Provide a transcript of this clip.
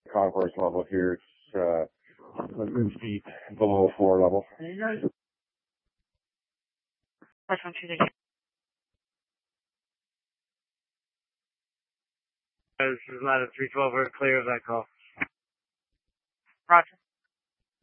concourse level here. It's, in feet below floor level. Question 2 This is ladder 312, we're clear of that call. Roger.